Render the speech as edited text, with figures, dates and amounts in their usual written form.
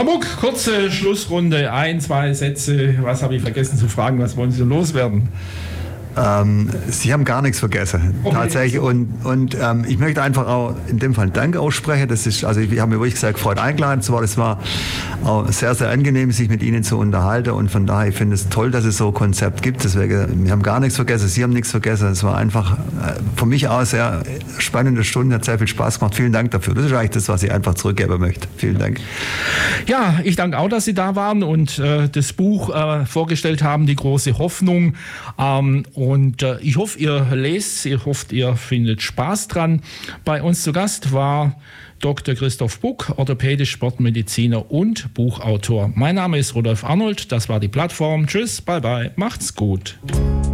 Herr Muck, kurze Schlussrunde. 1, 2 Sätze. Was habe ich vergessen zu fragen? Was wollen Sie loswerden? Sie haben gar nichts vergessen, tatsächlich. Und ich möchte einfach auch in dem Fall Dank aussprechen. Das ist, also ich habe mir wirklich sehr gefreut, eingeladen zu werden. Es war auch sehr, sehr angenehm, sich mit Ihnen zu unterhalten. Und von daher, ich finde es toll, dass es so ein Konzept gibt. Deswegen, wir haben gar nichts vergessen, Sie haben nichts vergessen. Es war einfach für mich auch eine sehr spannende Stunde, hat sehr viel Spaß gemacht. Vielen Dank dafür. Das ist eigentlich das, was ich einfach zurückgeben möchte. Vielen Dank. Ja, ich danke auch, dass Sie da waren und das Buch vorgestellt haben, Die große Hoffnung. Und ich hoffe, ihr lest, ich hoffe, ihr findet Spaß dran. Bei uns zu Gast war Dr. Christoph Buck, Orthopädisch-Sportmediziner und Buchautor. Mein Name ist Rudolf Arnold, das war die Plattform. Tschüss, bye bye, macht's gut.